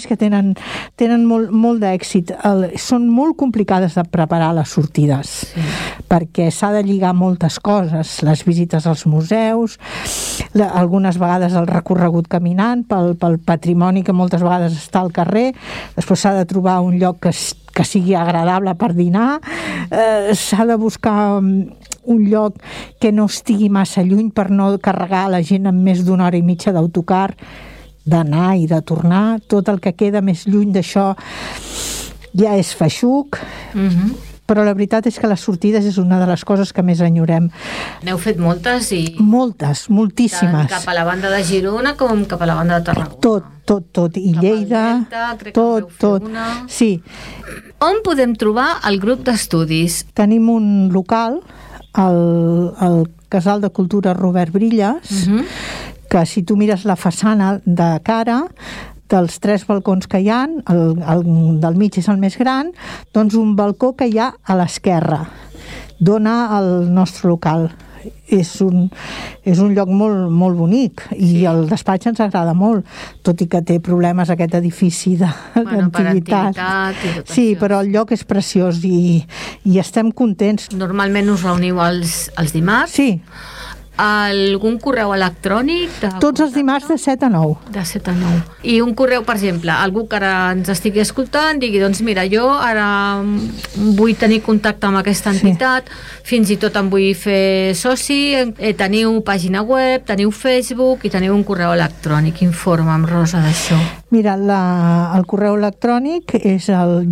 és que tenen molt d'èxit. Són molt complicades de preparar les sortides, perquè s'ha de lligar moltes coses, les visites als museus, algunes vegades el recorregut caminant pel patrimoni que moltes vegades està al carrer, després s'ha de trobar un lloc que sigui agradable per dinar, s'ha de buscar un lloc que no estigui massa lluny per no carregar la gent amb més d'una hora i mitja d'autocar, d'anar i de tornar. Tot el que queda més lluny d'això ja és feixuc, però la veritat és que les sortides és una de les coses que més enyorem. N'heu fet moltes i... Moltes, moltíssimes. Tant cap a la banda de Girona com cap a la banda de Tarragona. Tot. I Lleida, tot. Sí. On podem trobar el grup d'estudis? Tenim un local, el Casal de Cultura Robert Brillas, que si tu mires la façana de cara, dels 3 balcons que hi ha, el del mig és el més gran, doncs un balcó que hi ha a l'esquerra dona al nostre local. És un lloc molt, molt bonic i el despatx ens agrada molt, tot i que té problemes aquest edifici d'antiguitat. Sí, però el lloc és preciós i estem contents. Normalment us reuniu els dimarts? Sí. Algun correu electrònic? Tots els dimarts de 7 a 9. De 7 a 9. I un correu, per exemple, algú que ara ens estigui escoltant digui, doncs mira, jo ara vull tenir contacte amb aquesta entitat, fins i tot em vull fer soci, teniu pàgina web, teniu Facebook i teniu un correu electrònic. Informa'm, Rosa, d'això. Mira, el correu electrònic és el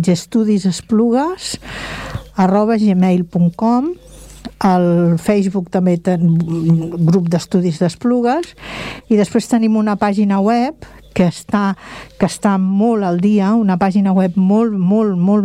gestudisesplugues@gmail.com. Al Facebook també grup d'estudis d'Esplugues, i després tenim una pàgina web que està molt al dia, una pàgina web molt